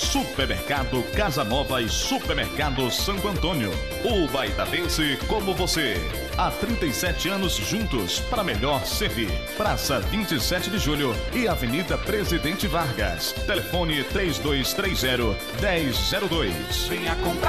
Supermercado Casa Nova e Supermercado Santo Antônio. O baitatense como você. Há 37 anos juntos para melhor servir. Praça 27 de Julho e Avenida Presidente Vargas. Telefone 3230-1002. Venha comprar.